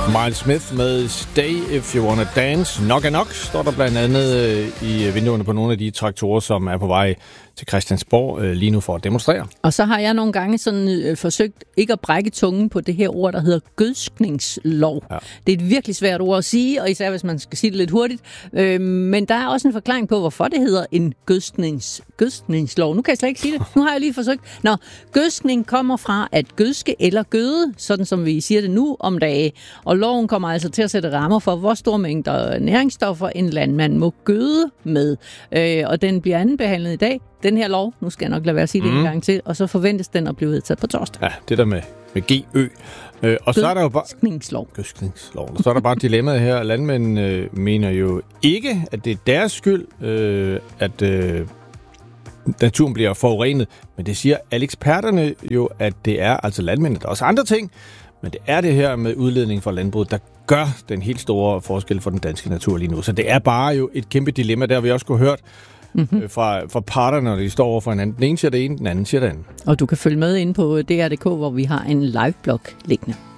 Miles Smith med Stay If You Wanna Dance. Nok er nok, står der blandt andet i vinduerne på nogle af de traktorer, som er på vej til Christiansborg lige nu for at demonstrere. Og så har jeg nogle gange sådan forsøgt ikke at brække tungen på det her ord, der hedder gødskningslov. Ja. Det er et virkelig svært ord at sige, og især hvis man skal sige det lidt hurtigt. Men der er også en forklaring på, hvorfor det hedder en gødskningslov. Nu kan jeg slet ikke sige det. Nu har jeg lige forsøgt. Gødskning kommer fra at gødske eller gøde, sådan som vi siger det nu om dage. Og loven kommer altså til at sætte rammer for, hvor store mængder næringsstoffer en landmand må gøde med. Og den bliver andenbehandlet i dag. Den her lov, nu skal jeg nok lade være at sige det en gang til, og så forventes den at blive vedtaget på torsdag. Ja, det der med GØ. Og så er der jo bare... Gødskningslov. Og så er der bare dilemmaet her. Landmændene mener jo ikke, at det er deres skyld, at naturen bliver forurenet. Men det siger alle eksperterne jo, at det er altså landmændene. Der er også andre ting, men det er det her med udledning fra landbruget, der gør den helt store forskel for den danske natur lige nu. Så det er bare jo et kæmpe dilemma, der har vi også kunne hørt fra parterne, når de står over for hinanden. Den ene siger det ene, den anden siger det andet. Og du kan følge med inde på DR.dk, hvor vi har en live-blog liggende.